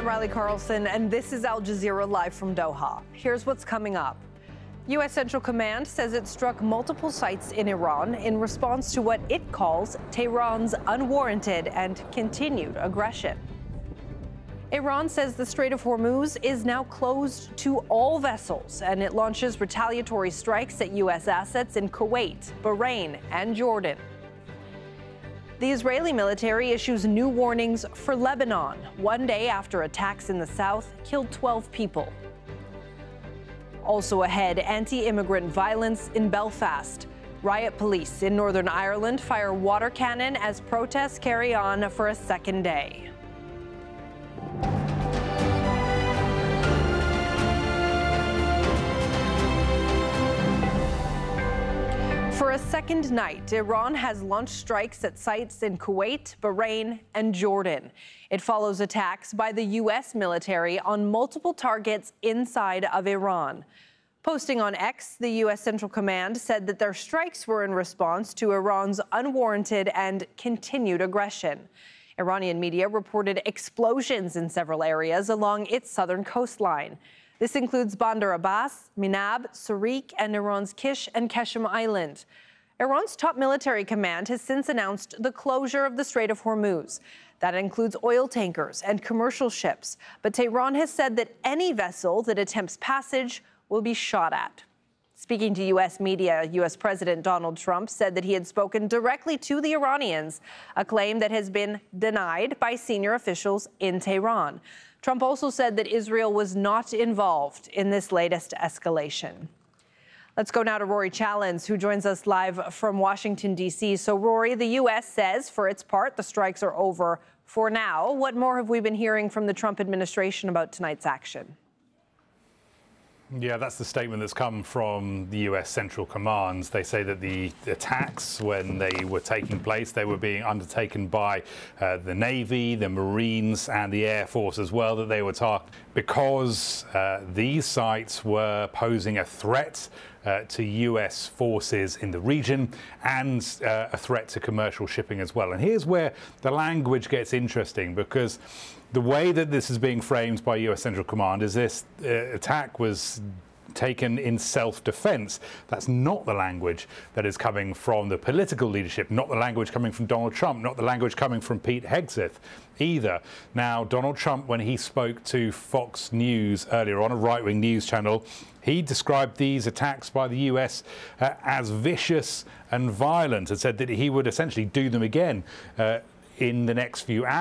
I'm Riley Carlson, and this is Al Jazeera live from Doha. Here's what's coming up. U.S. Central Command says it struck multiple sites in Iran in response to what it calls Tehran's unwarranted and continued aggression. Iran says the Strait of Hormuz is now closed to all vessels, and it launches retaliatory strikes at U.S. assets in Kuwait, Bahrain, and Jordan. The Israeli military issues new warnings for Lebanon, one day after attacks in the south killed 12 people. Also ahead, anti-immigrant violence in Belfast. Riot police in Northern Ireland fire water cannon as protests carry on for a second day. For a second night, Iran has launched strikes at sites in Kuwait, Bahrain, and Jordan. It follows attacks by the U.S. military on multiple targets inside of Iran. Posting on X, the U.S. Central Command said that their strikes were in response to Iran's unwarranted and continued aggression. Iranian media reported explosions in several areas along its southern coastline. This includes Bandar Abbas, Minab, Sarik, and Iran's Kish and Keshem Island. Iran's top military command has since announced the closure of the Strait of Hormuz. That includes oil tankers and commercial ships. But Tehran has said that any vessel that attempts passage will be shot at. Speaking to U.S. media, U.S. President Donald Trump said that he had spoken directly to the Iranians, a claim that has been denied by senior officials in Tehran. Trump also said that Israel was not involved in this latest escalation. Let's go now to Rory Challens, who joins us live from Washington, D.C. So, Rory, the U.S. says, for its part, the strikes are over for now. What more have we been hearing from the Trump administration about tonight's action? Yeah, that's the statement that's come from the U.S. Central Command. They say that the attacks, when they were taking place, they were being undertaken by the Navy, the Marines, and the Air Force as well, that they were targeted because these sites were posing a threat to U.S. forces in the region and a threat to commercial shipping as well. And here's where the language gets interesting, because the way that this is being framed by U.S. Central Command is this attack was taken in self-defense. That's not the language that is coming from the political leadership, not the language coming from Donald Trump, not the language coming from Pete Hegseth either. Now, Donald Trump, when he spoke to Fox News earlier on, a right-wing news channel, he described these attacks by the U.S. As vicious and violent and said that he would essentially do them again in the next few hours.